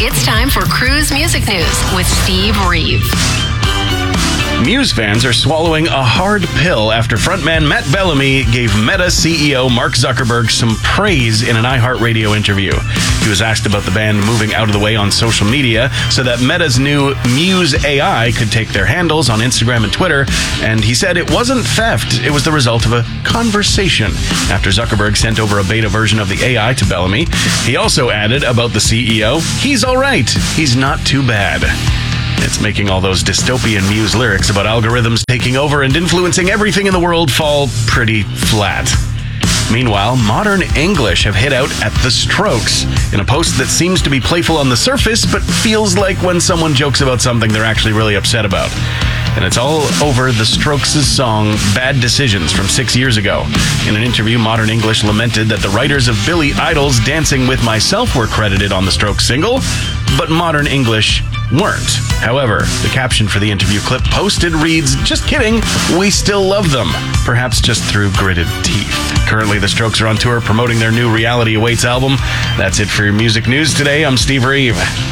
It's time for Cruise Music News with Steve Reeve. Muse fans are swallowing a hard pill after frontman Matt Bellamy gave Meta CEO Mark Zuckerberg some praise in an iHeartRadio interview. He was asked about the band moving out of the way on social media so that Meta's new Muse AI could take their handles on Instagram and Twitter, and he said it wasn't theft, it was the result of a conversation. After Zuckerberg sent over a beta version of the AI to Bellamy, he also added about the CEO, "He's all right, he's not too bad." It's making all those dystopian Muse lyrics about algorithms taking over and influencing everything in the world fall pretty flat. Meanwhile, Modern English have hit out at The Strokes in a post that seems to be playful on the surface, but feels like when someone jokes about something they're actually really upset about. And it's all over The Strokes' song Bad Decisions from 6 years ago. In an interview, Modern English lamented that the writers of Billy Idol's Dancing With Myself were credited on the Strokes single, but Modern English weren't. However, the caption for the interview clip posted reads, "Just kidding, we still love them," perhaps just through gritted teeth. Currently, the Strokes are on tour promoting their new Reality Awaits album. That's it for your music news today. I'm Steve Reeve.